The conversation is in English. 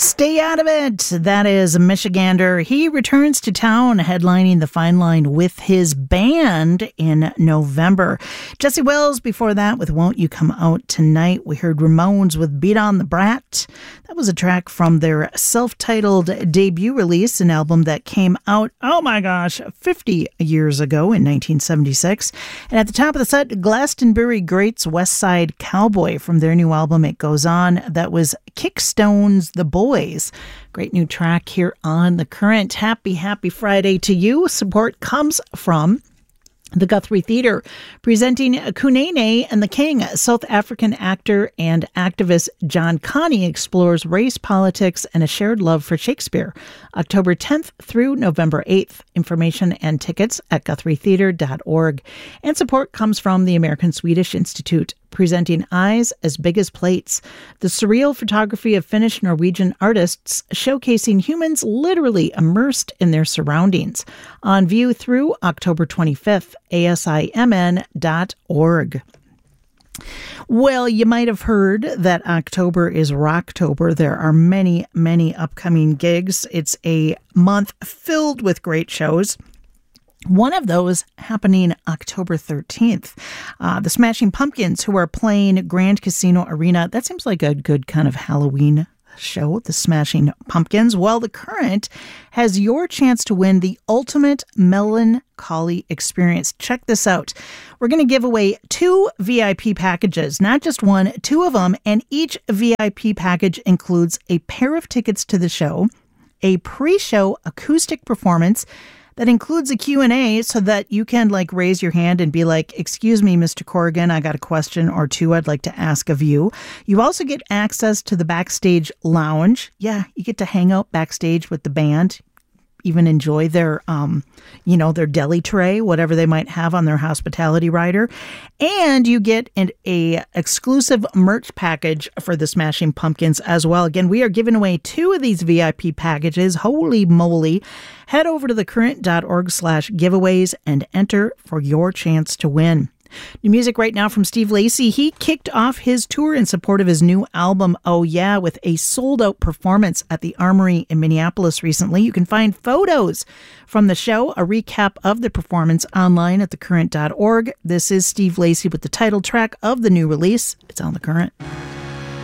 Stay out of it. That is Michigander. He returns to town, headlining the Fine Line with his band in November. Jesse Wells before that with Won't You Come Out Tonight. We heard Ramones with Beat on the Brat. That was a track from their self-titled debut release, an album that came out, 50 years ago in 1976. And at the top of the set, Glastonbury Greats West Side Cowboy from their new album, It Goes On. That was Kickstone's The Boys. Great new track here on The Current. Happy Friday to you. Support comes from the Guthrie Theatre, presenting Kunene and the King. South African actor and activist John Connie explores race, politics, and a shared love for Shakespeare. October 10th through November 8th. Information and tickets at GuthrieTheatre.org. And support comes from the American Swedish Institute, presenting Eyes as Big as Plates, the surreal photography of Finnish Norwegian artists showcasing humans literally immersed in their surroundings. On view through October 25th, ASIMN.org. Well, you might have heard that October is Rocktober. There are many, many upcoming gigs. It's a month filled with great shows. One of those happening October 13th. The Smashing Pumpkins, who are playing Grand Casino Arena. That seems like a good kind of Halloween show, the Smashing Pumpkins. Well, The Current has your chance to win the ultimate melancholy experience. Check this out. We're going to give away 2 VIP packages, not just one, 2 of them, and each VIP package includes a pair of tickets to the show, a pre-show acoustic performance that includes a Q&A so that you can raise your hand and be like, excuse me, Mr. Corrigan, I got a question or 2 I'd like to ask of you. You also get access to the backstage lounge. Yeah, you get to hang out backstage with the band, even enjoy their, their deli tray, whatever they might have on their hospitality rider. And you get a exclusive merch package for the Smashing Pumpkins as well. Again, we are giving away 2 of these VIP packages. Holy moly. Head over to thecurrent.org/giveaways and enter for your chance to win. New music right now from Steve Lacy. He kicked off his tour in support of his new album, Oh Yeah, with a sold-out performance at the Armory in Minneapolis recently. You can find photos from the show, a recap of the performance online at thecurrent.org. This is Steve Lacy with the title track of the new release. It's on The Current.